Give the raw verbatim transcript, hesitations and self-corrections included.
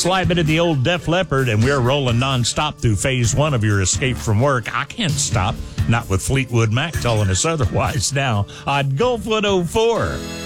Sly Bit of the old Def Leppard, and we're rolling nonstop through phase one of your escape from work. I can't stop, not with Fleetwood Mac telling us otherwise now on Gulf one oh four.